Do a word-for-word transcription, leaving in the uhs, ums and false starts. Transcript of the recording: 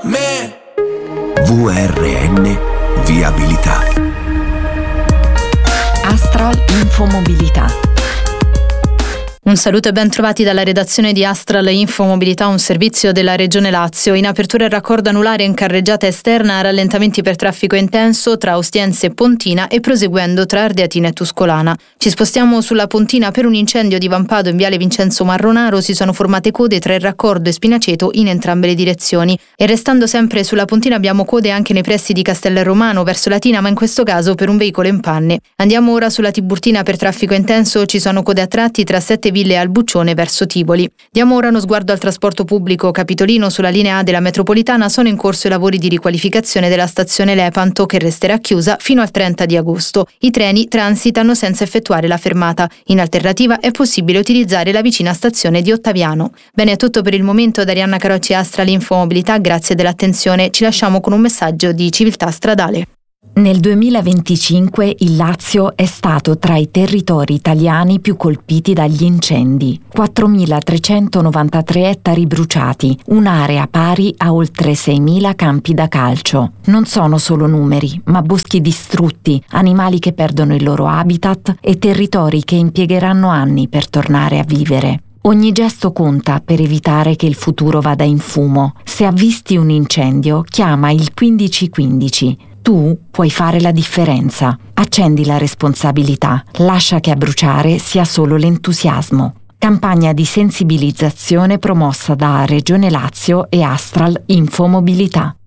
me. V R N Viabilità. Astral Infomobilità. Un saluto e ben trovati dalla redazione di Astral Infomobilità, un servizio della Regione Lazio. In apertura il raccordo anulare in carreggiata esterna, rallentamenti per traffico intenso tra Ostiense e Pontina e proseguendo tra Ardeatina e Tuscolana. Ci spostiamo sulla Pontina per un incendio divampato in viale Vincenzo Marronaro. Si sono formate code tra il raccordo e Spinaceto in entrambe le direzioni. E restando sempre sulla Pontina abbiamo code anche nei pressi di Castellaromano verso Latina, ma in questo caso per un veicolo in panne. Andiamo ora sulla Tiburtina per traffico intenso. Ci sono code a tratti tra Sette Ville e Albuccione verso Tivoli. Diamo ora uno sguardo al trasporto pubblico capitolino. Sulla linea A della metropolitana sono in corso i lavori di riqualificazione della stazione Lepanto, che resterà chiusa fino al trenta di agosto. I treni transitano senza effettuare la fermata. In alternativa è possibile utilizzare la vicina stazione di Ottaviano. Bene, è tutto per il momento. Da Arianna Carocci, Astral Infomobilità, grazie dell'attenzione. Ci lasciamo con un messaggio di civiltà stradale. Nel duemilaventicinque il Lazio è stato tra i territori italiani più colpiti dagli incendi. quattromilatrecentonovantatré ettari bruciati, un'area pari a oltre seimila campi da calcio. Non sono solo numeri, ma boschi distrutti, animali che perdono il loro habitat e territori che impiegheranno anni per tornare a vivere. Ogni gesto conta per evitare che il futuro vada in fumo. Se avvisti un incendio, chiama il quindici quindici. Tu puoi fare la differenza. Accendi la responsabilità. Lascia che a bruciare sia solo l'entusiasmo. Campagna di sensibilizzazione promossa da Regione Lazio e Astral Infomobilità.